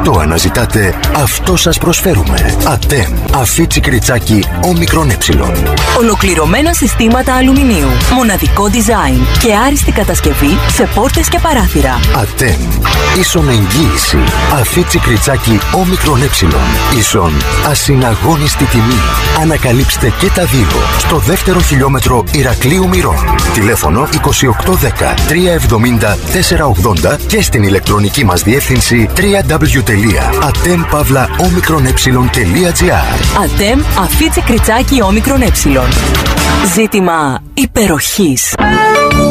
αυτό αναζητάτε, αυτό σας προσφέρουμε. Ατέμ, αφίτσι κριτσάκι όμικρον ε. Ολοκληρωμένα συστήματα αλουμινίου, μοναδικό design και άριστη κατασκευή σε πόρτες και παράθυρα. Ατέμ, ίσον εγγύηση. Αφίτσι κριτσάκι όμικρον ε. Ίσον ασυναγώνιστη τιμή. Ανακαλύψτε και τα δύο στο δεύτερο χιλιόμετρο Ηρακλείου Μυρών. Τηλέφωνο 2810 370 480 και στην ηλεκτρονική μας διεύθυνση www.atem-omicron-e.gr. Ατέμ, αφίτσι κριτσάκι όμικρον ε. Ζήτημα υπεροχής.